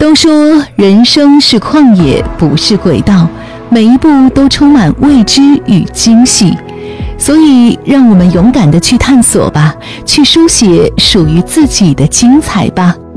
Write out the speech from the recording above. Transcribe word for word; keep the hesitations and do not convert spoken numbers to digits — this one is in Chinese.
都说人生是旷野，不是轨道，每一步都充满未知与惊喜。所以让我们勇敢地去探索吧，去书写属于自己的精彩吧。